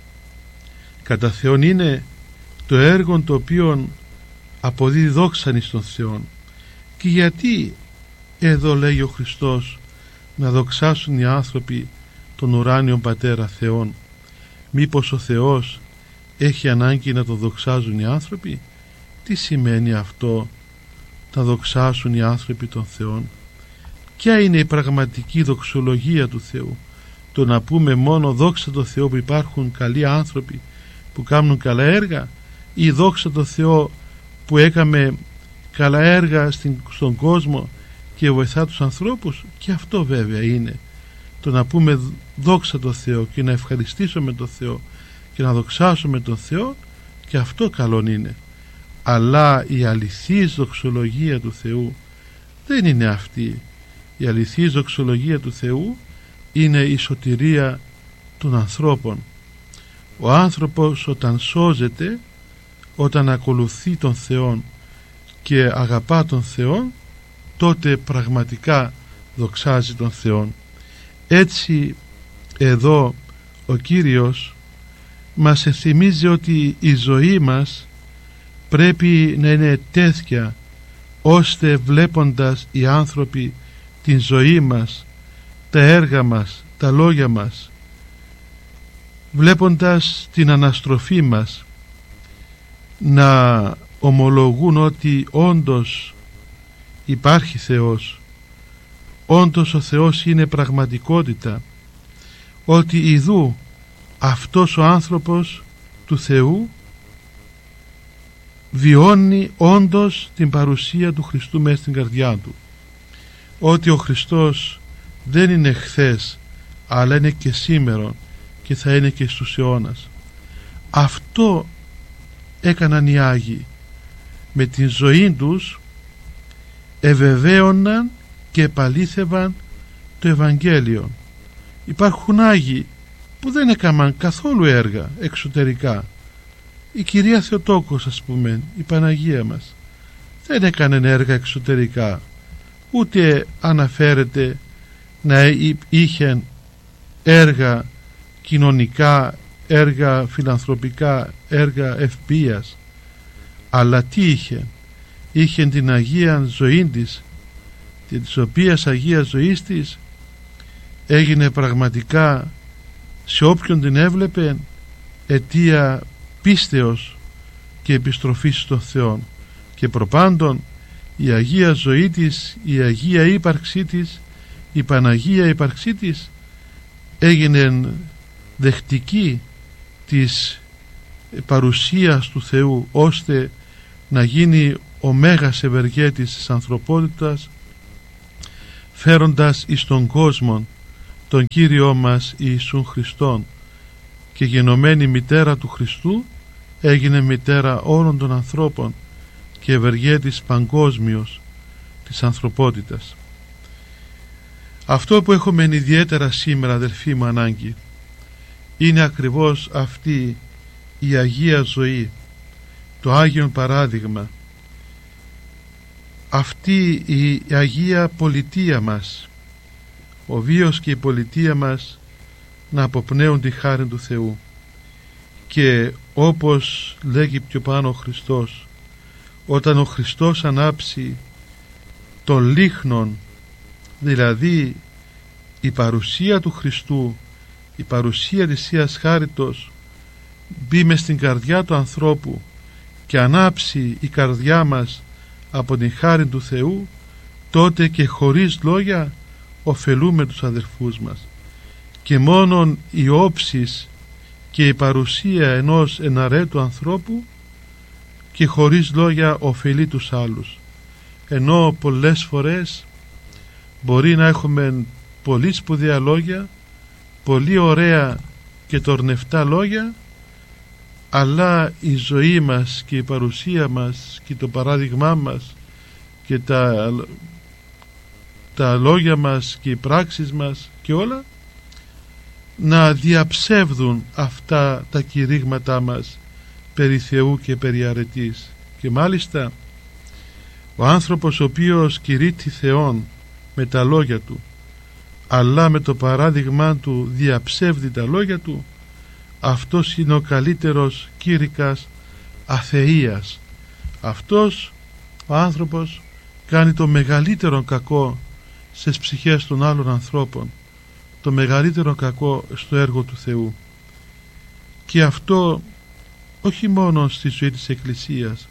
Κατά Θεόν είναι το έργο το οποίο αποδίδει δόξαν εις τον Θεόν. Και γιατί εδώ λέει ο Χριστός να δοξάσουν οι άνθρωποι τον ουράνιον Πατέρα Θεόν? Μήπως ο Θεός έχει ανάγκη να το δοξάζουν οι άνθρωποι? Τι σημαίνει αυτό, να δοξάσουν οι άνθρωποι τον Θεόν? Ποια είναι η πραγματική δοξολογία του Θεού? Το να πούμε μόνο δόξα τω Θεώ που υπάρχουν καλοί άνθρωποι που κάνουν καλά έργα, ή δόξα τω Θεώ που έκαμε καλά έργα στον κόσμο και βοηθά τους ανθρώπους? Και αυτό βέβαια είναι. Το να πούμε δόξα τω Θεώ και να ευχαριστήσουμε τον Θεό και να δοξάσουμε τον Θεό, και αυτό καλόν είναι. Αλλά η αληθής δοξολογία του Θεού δεν είναι αυτή. Η αληθής δοξολογία του Θεού είναι η σωτηρία των ανθρώπων. Ο άνθρωπος όταν σώζεται, όταν ακολουθεί τον Θεό και αγαπά τον Θεό, τότε πραγματικά δοξάζει τον Θεό. Έτσι εδώ ο Κύριος μας θυμίζει ότι η ζωή μας πρέπει να είναι τέτοια ώστε βλέποντας οι άνθρωποι την ζωή μας, τα έργα μας, τα λόγια μας, βλέποντας την αναστροφή μας, να ομολογούν ότι όντως υπάρχει Θεός, όντως ο Θεός είναι πραγματικότητα, ότι ιδού αυτός ο άνθρωπος του Θεού βιώνει όντως την παρουσία του Χριστού μέσα στην καρδιά του, ότι ο Χριστός δεν είναι χθες αλλά είναι και σήμερα και θα είναι και στους αιώνας. Αυτό έκαναν οι Άγιοι, με την ζωή τους ευεβαίωναν και επαλήθευαν το Ευαγγέλιο. Υπάρχουν Άγιοι που δεν έκαναν καθόλου έργα εξωτερικά. Η Κυρία Θεοτόκος, ας πούμε, η Παναγία μας, δεν έκανε έργα εξωτερικά, ούτε αναφέρεται να είχε έργα κοινωνικά, έργα φιλανθρωπικά, έργα ευπίας. Αλλά τι είχε? Είχε την Αγία ζωή της, της οποίας Αγία ζωής της έγινε πραγματικά σε όποιον την έβλεπε αιτία πίστεως και επιστροφής στον Θεό. Και προπάντων η Αγία ζωή της, η Αγία ύπαρξή της, η Παναγία ύπαρξή της έγινε δεχτική της παρουσίας του Θεού, ώστε να γίνει ο μέγας ευεργέτης της ανθρωπότητας, φέροντας εις τον κόσμο τον Κύριό μας Ιησούν Χριστόν, και γενομένη μητέρα του Χριστού έγινε μητέρα όλων των ανθρώπων και ευεργέτης παγκόσμιος της ανθρωπότητας. Αυτό που έχουμε ιδιαίτερα σήμερα, αδελφοί μου, ανάγκη είναι ακριβώς αυτή η Αγία ζωή, το Άγιον παράδειγμα, αυτή η Αγία πολιτεία μας, ο βίος και η πολιτεία μας να αποπνέουν τη χάρη του Θεού. Και όπως λέγει πιο πάνω ο Χριστός, όταν ο Χριστός ανάψει τον λίχνον, δηλαδή η παρουσία του Χριστού, η παρουσία της Θείας Χάριτος, μπει μες στην καρδιά του ανθρώπου και ανάψει η καρδιά μας από την χάρη του Θεού, τότε και χωρίς λόγια ωφελούμε τους αδελφούς μας. Και μόνον η όψεις και η παρουσία ενός εναρέτου ανθρώπου και χωρίς λόγια ωφελεί τους άλλους. Ενώ πολλές φορές μπορεί να έχουμε πολύ σπουδαία λόγια, πολύ ωραία και τορνευτά λόγια, αλλά η ζωή μας και η παρουσία μας και το παράδειγμά μας και τα λόγια μας και οι πράξεις μας και όλα να διαψεύδουν αυτά τα κηρύγματά μας περί Θεού και περί αρετής. Και μάλιστα ο άνθρωπος ο οποίος κηρύττει Θεόν με τα λόγια του, αλλά με το παράδειγμά του διαψεύδει τα λόγια του, αυτός είναι ο καλύτερος κήρυκας αθείας. Αυτός ο άνθρωπος κάνει το μεγαλύτερο κακό στις ψυχές των άλλων ανθρώπων, το μεγαλύτερο κακό στο έργο του Θεού. Και αυτό όχι μόνο στη ζωή της Εκκλησίας,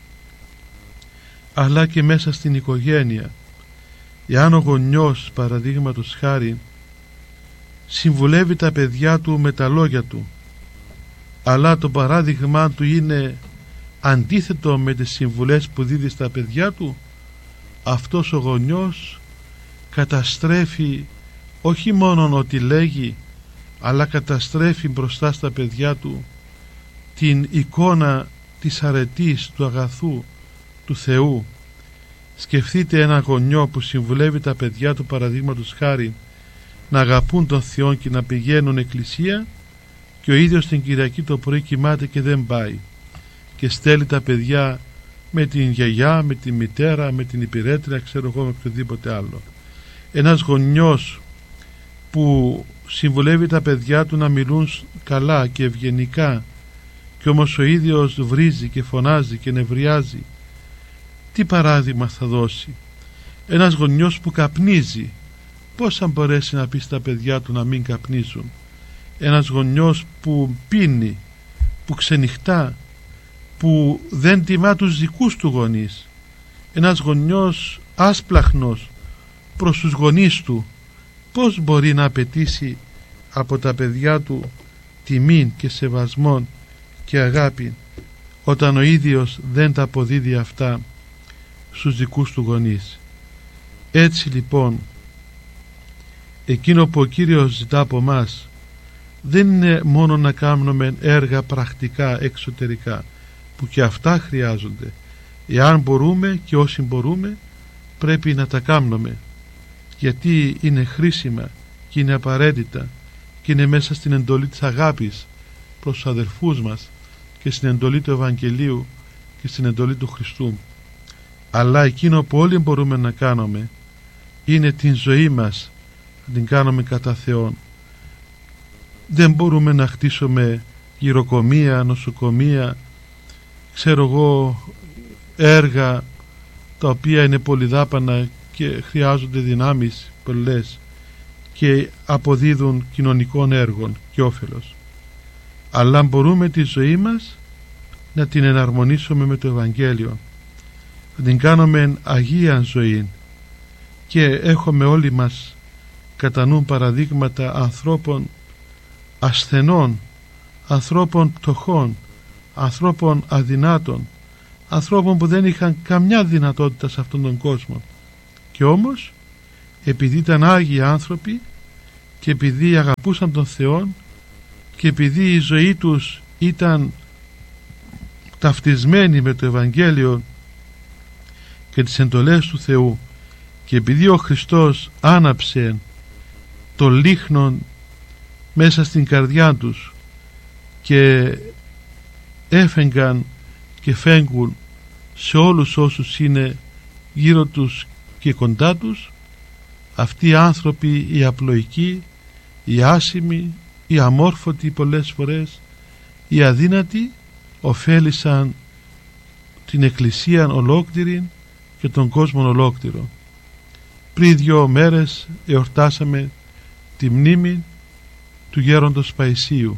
αλλά και μέσα στην οικογένεια. Εάν ο γονιός, παραδείγματος χάρη, συμβουλεύει τα παιδιά του με τα λόγια του, αλλά το παράδειγμά του είναι αντίθετο με τις συμβουλές που δίδει στα παιδιά του, αυτός ο γονιός καταστρέφει όχι μόνο ότι λέγει, αλλά καταστρέφει μπροστά στα παιδιά του την εικόνα της αρετής, του αγαθού, του Θεού. Σκεφτείτε ένα γονιό που συμβουλεύει τα παιδιά του, παραδείγματος χάρη, να αγαπούν τον Θεό και να πηγαίνουν εκκλησία, και ο ίδιος την Κυριακή το πρωί κοιμάται και δεν πάει και στέλνει τα παιδιά με την γιαγιά, με τη μητέρα, με την υπηρέτρια, ξέρω εγώ, με οποιοδήποτε άλλο. Ένας γονιός που συμβουλεύει τα παιδιά του να μιλούν καλά και ευγενικά, και όμως ο ίδιος βρίζει και φωνάζει και νευριάζει, τι παράδειγμα θα δώσει? Ένας γονιός που καπνίζει, πώς θα μπορέσει να πει στα παιδιά του να μην καπνίζουν? Ένας γονιός που πίνει, που ξενυχτά, που δεν τιμά τους δικούς του γονείς, ένας γονιός άσπλαχνος προς τους γονείς του, πώς μπορεί να απαιτήσει από τα παιδιά του τιμήν και σεβασμόν και αγάπη, όταν ο ίδιος δεν τα αποδίδει αυτά στους δικούς του γονείς? Έτσι λοιπόν, εκείνο που ο Κύριος ζητά από μας δεν είναι μόνο να κάνουμε έργα πρακτικά εξωτερικά, που και αυτά χρειάζονται. Εάν μπορούμε, και όσοι μπορούμε, πρέπει να τα κάνουμε, γιατί είναι χρήσιμα και είναι απαραίτητα και είναι μέσα στην εντολή της αγάπης προς τους αδελφούς μας και στην εντολή του Ευαγγελίου και στην εντολή του Χριστού. Αλλά εκείνο που όλοι μπορούμε να κάνουμε είναι την ζωή μας να την κάνουμε κατά Θεόν. Δεν μπορούμε να χτίσουμε γυροκομεία, νοσοκομεία, ξέρω εγώ, έργα τα οποία είναι πολυδάπανα και χρειάζονται δυνάμεις πολλές και αποδίδουν κοινωνικών έργων και όφελος. Αλλά μπορούμε τη ζωή μας να την εναρμονίσουμε με το Ευαγγέλιο, να την κάνουμε αγία ζωή, και έχουμε όλοι μας κατά νου παραδείγματα ανθρώπων ασθενών, ανθρώπων πτωχών, ανθρώπων αδυνάτων, ανθρώπων που δεν είχαν καμιά δυνατότητα σε αυτόν τον κόσμο, και όμως επειδή ήταν άγιοι άνθρωποι και επειδή αγαπούσαν τον Θεό και επειδή η ζωή τους ήταν ταυτισμένη με το Ευαγγέλιο και τις εντολές του Θεού, και επειδή ο Χριστός άναψε το λίχνον μέσα στην καρδιά τους και έφεγγαν και φέγγουν σε όλους όσους είναι γύρω τους και κοντά τους, αυτοί οι άνθρωποι, οι απλοϊκοί, οι άσημοι, οι αμόρφωτοι πολλές φορές, οι αδύνατοι, ωφέλησαν την Εκκλησία ολόκληρη και τον κόσμο ολόκληρο. Πριν 2 μέρες εορτάσαμε τη μνήμη του γέροντος Παϊσίου.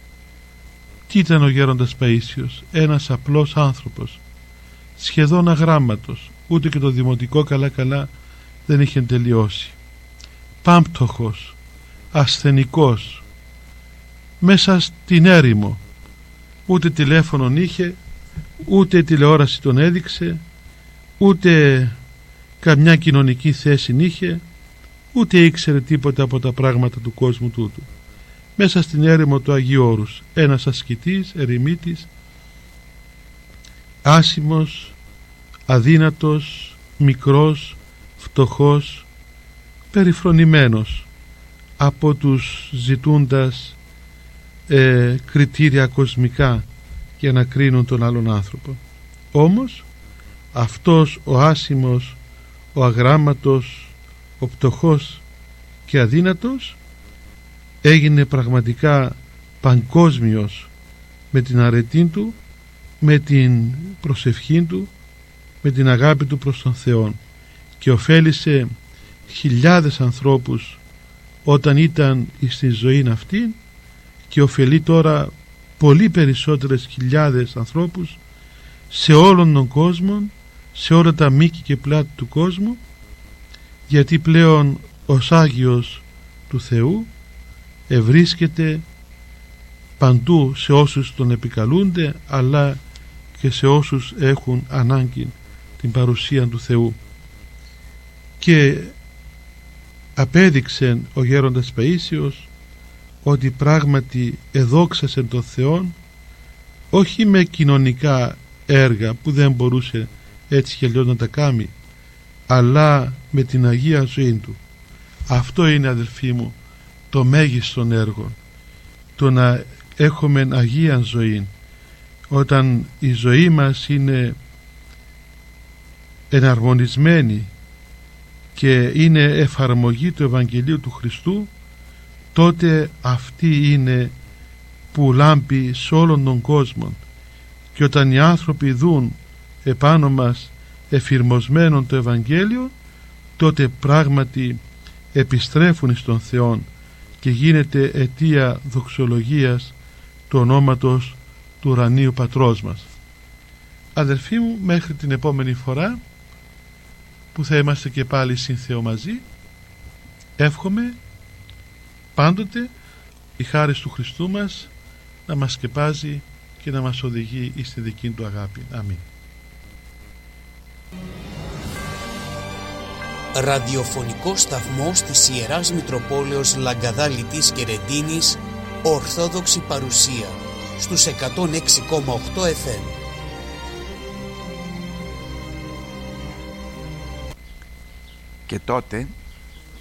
Τι ήταν ο γέροντας Παΐσιος? Ένας απλός άνθρωπος, σχεδόν αγράμματος, ούτε και το δημοτικό καλά δεν είχε τελειώσει, πάμπτωχος, ασθενικός, μέσα στην έρημο, ούτε τηλέφωνον είχε, ούτε τηλεόραση τον έδειξε, ούτε καμιά κοινωνική θέση είχε, ούτε ήξερε τίποτα από τα πράγματα του κόσμου τούτου. Μέσα στην έρημο του Αγίου Όρους, ένας ασκητής, ερημίτης, άσημος, αδύνατος, μικρός, φτωχός, περιφρονημένος από τους ζητούντας κριτήρια κοσμικά για να κρίνουν τον άλλον άνθρωπο. Όμως αυτός ο άσημος, ο αγράμματος, ο πτωχός και αδύνατος έγινε πραγματικά παγκόσμιος με την αρετή του, με την προσευχή του, με την αγάπη του προς τον Θεό, και ωφέλισε χιλιάδες ανθρώπους όταν ήταν στη ζωή αυτή, και ωφελεί τώρα πολύ περισσότερες χιλιάδες ανθρώπους σε όλον τον κόσμο, σε όλα τα μήκη και πλάτη του κόσμου, γιατί πλέον ως Άγιος του Θεού ευρίσκεται παντού σε όσους τον επικαλούνται, αλλά και σε όσους έχουν ανάγκη την παρουσία του Θεού. Και απέδειξε ο γέροντας Παΐσιος ότι πράγματι εδόξασε τον Θεόν, όχι με κοινωνικά έργα που δεν μπορούσε έτσι και αλλιώς να τα κάνει, αλλά με την Αγία ζωή του. Αυτό είναι, αδελφοί μου, το μέγιστον έργο, το να έχουμε Αγία ζωή. Όταν η ζωή μας είναι εναρμονισμένη και είναι εφαρμογή του Ευαγγελίου του Χριστού, τότε αυτή είναι που λάμπει σε όλον τον κόσμο. Και όταν οι άνθρωποι δουν επάνω μας εφηρμοσμένον το Ευαγγέλιο, τότε πράγματι επιστρέφουν στον Θεό και γίνεται αιτία δοξολογίας του ονόματος του ουρανίου Πατρός μας. Αδελφοί μου, μέχρι την επόμενη φορά που θα είμαστε και πάλι συν Θεό μαζί, εύχομαι πάντοτε η χάρις του Χριστού μας να μας σκεπάζει και να μας οδηγεί στη δική του αγάπη. Αμήν. Ραδιοφωνικό σταθμός της Ιεράς Μητροπόλεως Λαγκαδάλητης και Ρεντίνης, Ορθόδοξη παρουσία στους 106,8 FM. Και τότε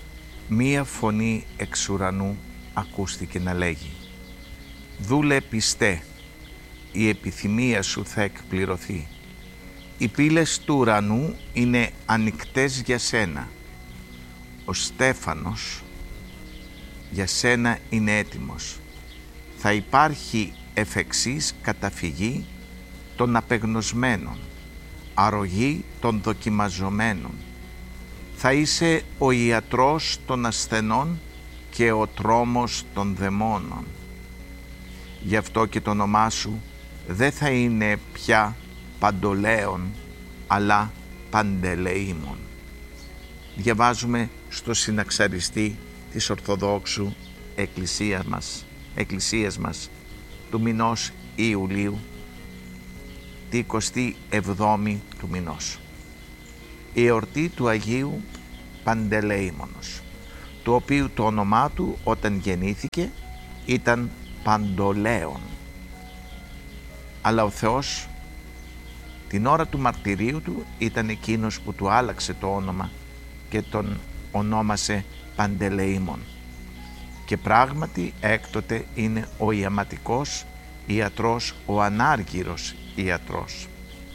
μία φωνή εξ ουρανού ακούστηκε να λέγει: «Δούλε πιστέ, η επιθυμία σου θα εκπληρωθεί. Οι πύλες του ουρανού είναι ανοιχτές για σένα. Ο στέφανος για σένα είναι έτοιμος. Θα υπάρχει εφ' εξής καταφυγή των απεγνωσμένων, αρρωγή των δοκιμαζομένων. Θα είσαι ο ιατρός των ασθενών και ο τρόμος των δαιμόνων. Γι' αυτό και το όνομά σου δεν θα είναι πια Παντολέων, αλλά Παντελεήμων». Διαβάζουμε στο συναξαριστή της Ορθοδόξου Εκκλησίας μας του μηνός Ιουλίου, τη 27η του μηνός, η εορτή του Αγίου Παντελεήμονος, του οποίου το όνομά του όταν γεννήθηκε ήταν Παντολέων. Αλλά ο Θεός την ώρα του μαρτυρίου του ήταν εκείνος που του άλλαξε το όνομα και τον ονόμασε Παντελεήμων. Και πράγματι έκτοτε είναι ο ιαματικός ιατρός, ο ανάργυρος ιατρός.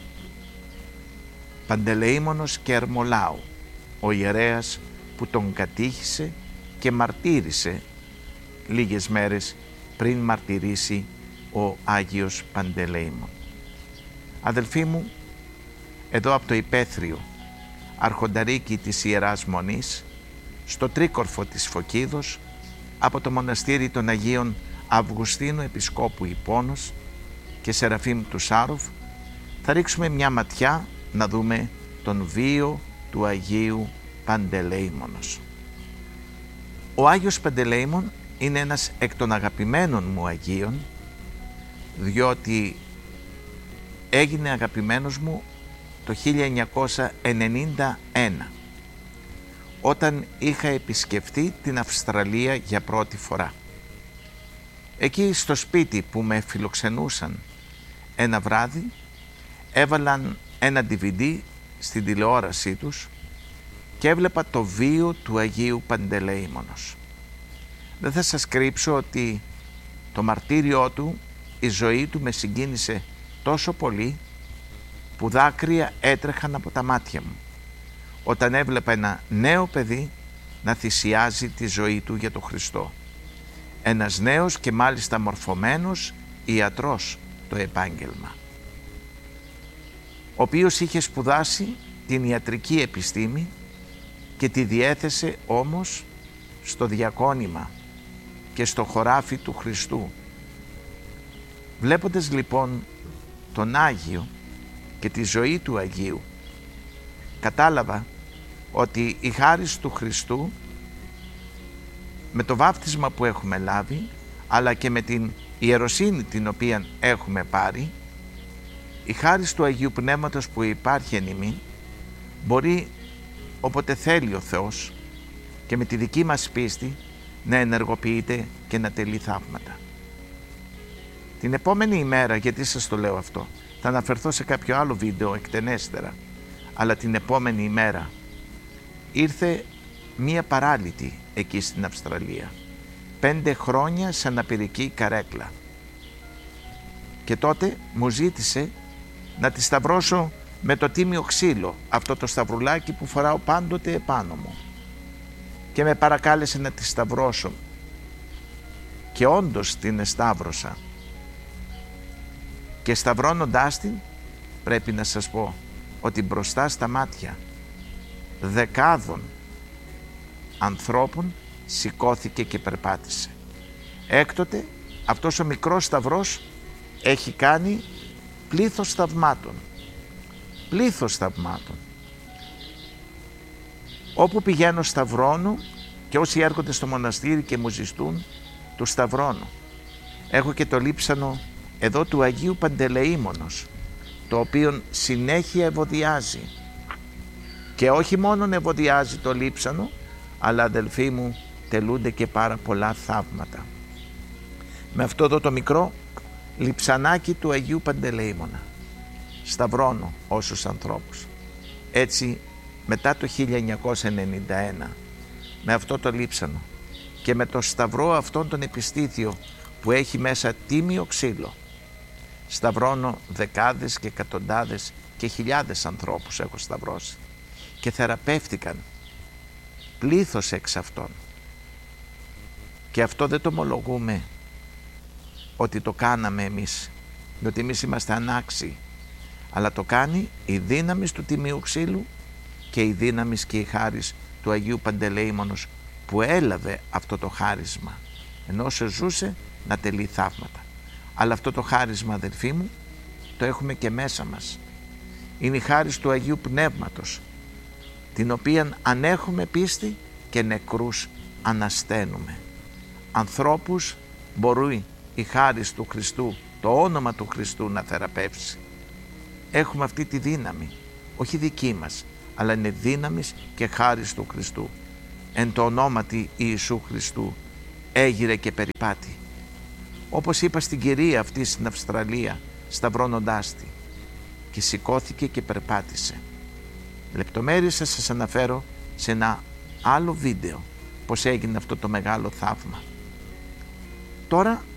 Παντελεήμονος και Ερμολάου, ο ιερέας που τον κατήχησε και μαρτύρησε λίγες μέρες πριν μαρτυρήσει ο Άγιος Παντελεήμων. Αδελφοί μου, εδώ από το υπαίθριο αρχονταρίκι της Ιεράς Μονής, στο τρίκορφο της Φωκίδος, από το μοναστήρι των Αγίων Αυγουστίνου Επισκόπου Ιππώνος και Σεραφείμ του Σάροφ, θα ρίξουμε μια ματιά να δούμε τον βίο του Αγίου Παντελεήμονος. Ο Άγιος Παντελεήμων είναι ένας εκ των αγαπημένων μου Αγίων, διότι έγινε αγαπημένος μου το 1991, όταν είχα επισκεφτεί την Αυστραλία για πρώτη φορά. Εκεί στο σπίτι που με φιλοξενούσαν ένα βράδυ, έβαλαν ένα DVD στην τηλεόρασή τους και έβλεπα το βίο του Αγίου Παντελεήμονος. Δεν θα σας κρύψω ότι το μαρτύριό του, η ζωή του με συγκίνησε τόσο πολύ που δάκρυα έτρεχαν από τα μάτια μου όταν έβλεπα ένα νέο παιδί να θυσιάζει τη ζωή του για τον Χριστό. Ένας νέος και μάλιστα μορφωμένος ιατρός το επάγγελμα, ο οποίος είχε σπουδάσει την ιατρική επιστήμη και τη διέθεσε όμως στο διακόνημα και στο χωράφι του Χριστού. Βλέποντας λοιπόν τον Άγιο και τη ζωή του Αγίου, κατάλαβα ότι η χάρις του Χριστού, με το βάπτισμα που έχουμε λάβει, αλλά και με την ιεροσύνη την οποία έχουμε πάρει, η χάρις του Αγίου Πνεύματος που υπάρχει εν ημί, μπορεί όποτε θέλει ο Θεός και με τη δική μας πίστη να ενεργοποιείται και να τελεί θαύματα. Την επόμενη ημέρα, γιατί σας το λέω αυτό, θα αναφερθώ σε κάποιο άλλο βίντεο εκτενέστερα, αλλά την επόμενη ημέρα ήρθε μία παράλυτη εκεί στην Αυστραλία, 5 χρόνια σε αναπηρική καρέκλα, και τότε μου ζήτησε να τη σταυρώσω με το τίμιο ξύλο, αυτό το σταυρουλάκι που φοράω πάντοτε επάνω μου, και με παρακάλεσε να τη σταυρώσω και όντως την εσταύρωσα. Και σταυρώνοντάς την, πρέπει να σας πω ότι μπροστά στα μάτια δεκάδων ανθρώπων σηκώθηκε και περπάτησε. Έκτοτε αυτός ο μικρός σταυρός έχει κάνει πλήθος θαυμάτων. Πλήθος θαυμάτων. Όπου πηγαίνω σταυρώνω, και όσοι έρχονται στο μοναστήρι και μου ζητούν, του σταυρώνω. Έχω και το λείψανο εδώ του Αγίου Παντελεήμονος, το οποίο συνέχεια ευωδιάζει. Και όχι μόνο ευωδιάζει το λείψανο, αλλά αδελφοί μου, τελούνται και πάρα πολλά θαύματα. Με αυτό εδώ το μικρό λειψανάκι του Αγίου Παντελεήμονα σταυρώνω όσους ανθρώπους. Έτσι μετά το 1991 με αυτό το λείψανο και με το σταυρό αυτόν τον επιστήθιο που έχει μέσα τίμιο ξύλο. Σταυρώνω δεκάδες και εκατοντάδες και χιλιάδες ανθρώπους έχω σταυρώσει και θεραπεύτηκαν πλήθος εξ αυτών. Και αυτό δεν το ομολογούμε ότι το κάναμε εμείς, διότι εμείς είμαστε ανάξιοι, αλλά το κάνει η δύναμη του τιμίου ξύλου και η δύναμη και η χάρις του Αγίου Παντελεήμονος, που έλαβε αυτό το χάρισμα ενώ όσο ζούσε να τελεί θαύματα. Αλλά αυτό το χάρισμα, αδελφοί μου, το έχουμε και μέσα μας. Είναι η χάρις του Αγίου Πνεύματος, την οποία αν έχουμε πίστη και νεκρούς ανασταίνουμε. Ανθρώπους μπορεί η χάρις του Χριστού, το όνομα του Χριστού να θεραπεύσει. Έχουμε αυτή τη δύναμη, όχι δική μας, αλλά είναι δύναμης και χάρις του Χριστού. Εν το ονόματι Ιησού Χριστού έγειρε και περιπάτη. Όπως είπα στην κυρία αυτή στην Αυστραλία, σταυρώνοντάς τη, και σηκώθηκε και περπάτησε. Λεπτομέρειες θα σας αναφέρω σε ένα άλλο βίντεο πώς έγινε αυτό το μεγάλο θαύμα. Τώρα